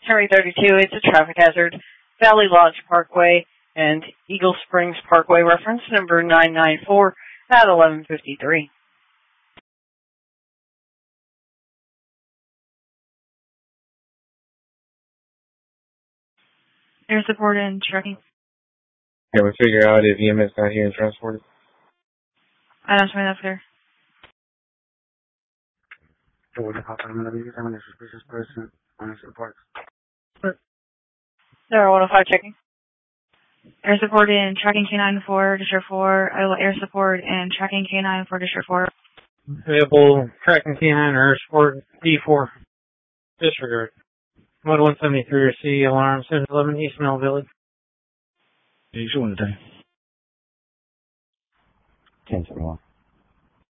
Henry 32, it's a traffic hazard. Valley Lodge Parkway and Eagle Springs Parkway, reference number 994 at 11:53. Air support and trucking. Can we figure out if EMS got here and transported? I don't find that clear. Suspicious person on support. 0105 checking. Air support and tracking K9 for District 4. Air support and tracking K9 for District 4. Available tracking K9 or air support D4. Disregard. Mode 173 or C, alarm 711 East Mill Village. You should want to die. 10-1.